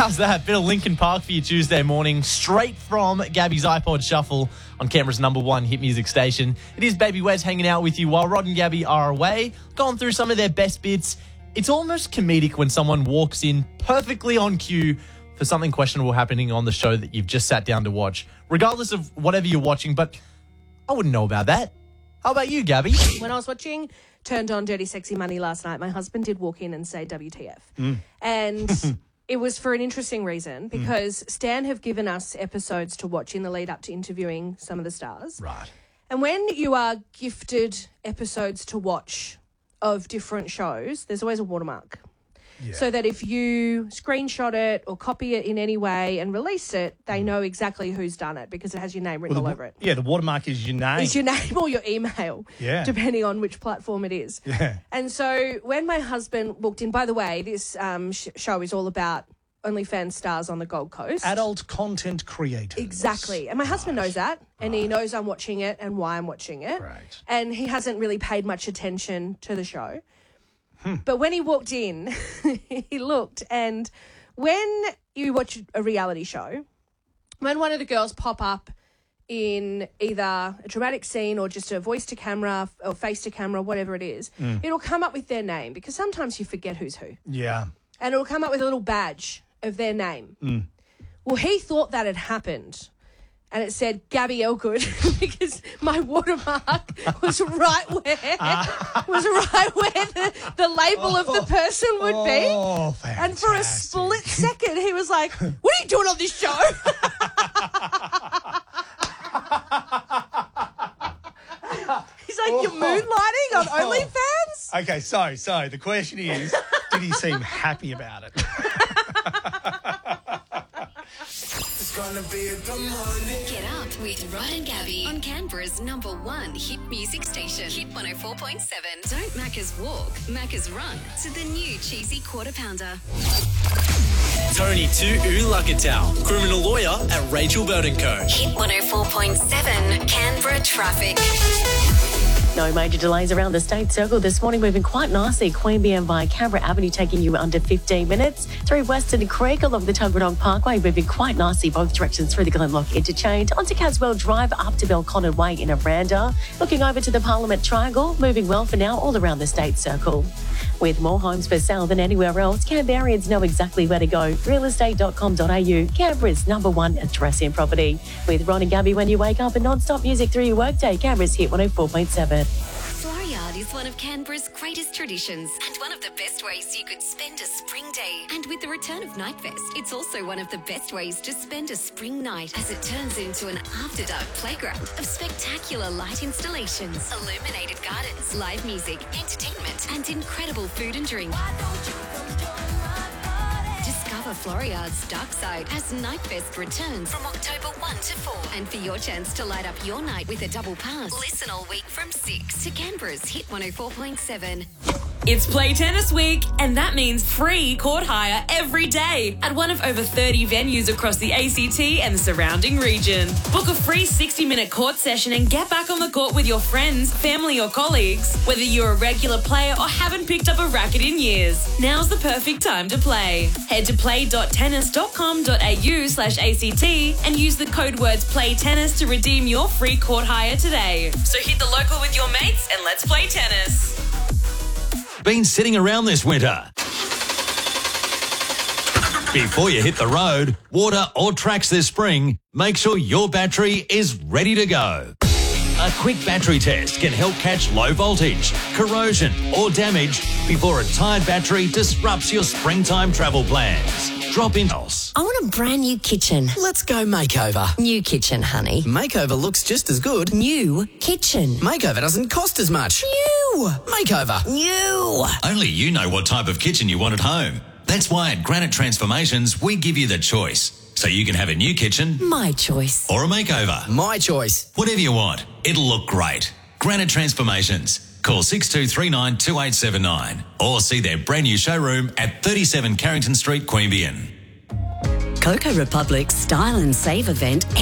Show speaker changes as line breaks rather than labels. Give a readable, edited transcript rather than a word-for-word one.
How's that? Bit of Linkin Park for you Tuesday morning, straight from Gabby's iPod Shuffle on Canberra's #1 hit music station. It is Baby Wes hanging out with you while Rod and Gabby are away, going through some of their best bits. It's almost comedic when someone walks in perfectly on cue for something questionable happening on the show that you've just sat down to watch, regardless of whatever you're watching, but I wouldn't know about that. How about you, Gabby?
When I was watching Turned On Dirty Sexy Money last night, my husband did walk in and say WTF. And it was for an interesting reason because Stan have given us episodes to watch in the lead up to interviewing some of the stars.
Right.
And when you are gifted episodes to watch of different shows, there's always a watermark.
Yeah.
So that if you screenshot it or copy it in any way and release it, they know exactly who's done it because it has your name written all over it.
Yeah, the watermark is your name.
It's your name or your email, depending on which platform it is.
Yeah.
And so when my husband walked in, by the way, this show is all about OnlyFans stars on the Gold Coast.
Adult content creators.
Exactly. And my husband knows that, and he knows I'm watching it and why I'm watching it.
Right.
And he hasn't really paid much attention to the show. But when he walked in, he looked, and when you watch a reality show, when one of the girls pop up in either a dramatic scene or just a voice to camera or face to camera, whatever it is, it'll come up with their name because sometimes you forget who's who.
Yeah.
And it'll come up with a little badge of their name. Well, he thought that had happened. And it said Gabby Elgood because my watermark was right where the label of the person would be.
Oh, fantastic.
And for a split second, he was like, "What are you doing on this show?" He's like, "You're moonlighting on OnlyFans?"
Okay, so the question is, did he seem happy about it?
Get up with Rod and Gabby on Canberra's #1 hit music station, Hit 104.7. Don't Macca's walk, Macca's run to the new cheesy quarter pounder.
Tony to Ulakatau, criminal lawyer at Rachel Burton Co.
Hit 104.7, Canberra traffic.
No major delays around the State Circle this morning, moving quite nicely. Queanbeyan via Canberra Avenue taking you under 15 minutes. Through Western Creek along the Tuggeranong Parkway, moving quite nicely both directions through the Glenlock Interchange. Onto Caswell Drive up to Belconnen Way in Aranda. Looking over to the Parliament Triangle, moving well for now all around the State Circle. With more homes for sale than anywhere else, Canberrans know exactly where to go. Realestate.com.au, Canberra's #1 address in property. With Ron and Gabby when you wake up and non-stop music through your workday, Canberra's Hit 104.7.
Floriade is one of Canberra's greatest traditions and one of the best ways you could spend a spring day. And with the return of Nightfest, it's also one of the best ways to spend a spring night as it turns into an after-dark playground of spectacular light installations, illuminated gardens, live music, entertainment, and incredible food and drink. Discover Floriade's dark side as Nightfest returns from October 1 to 4. And for your chance to light up your night with a double pass, listen all week from 6 to Canberra's Hit 104.7.
It's Play Tennis Week, and that means free court hire every day at one of over 30 venues across the ACT and the surrounding region. Book a free 60-minute court session and get back on the court with your friends, family or colleagues. Whether you're a regular player or haven't picked up a racket in years, now's the perfect time to play. Head to play.tennis.com.au/ACT and use the code words PLAYTENNIS to redeem your free court hire today. So hit the local with your mates and let's play tennis.
Been sitting around this winter? Before you hit the road, water or tracks this spring, make sure your battery is ready to go. A quick battery test can help catch low voltage, corrosion or damage before a tired battery disrupts your springtime travel plans. Drop in.
I want a brand new kitchen.
Let's go makeover.
New kitchen, honey.
Makeover looks just as good.
New kitchen.
Makeover doesn't cost as much.
New.
Makeover.
New.
Only you know what type of kitchen you want at home. That's why at Granite Transformations, we give you the choice. So you can have a new kitchen.
My choice.
Or a makeover.
My choice.
Whatever you want, it'll look great. Granite Transformations. Call 6239 2879 or see their brand new showroom at 37 Carrington Street, Queanbeyan.
Cocoa Republic's Style and Save event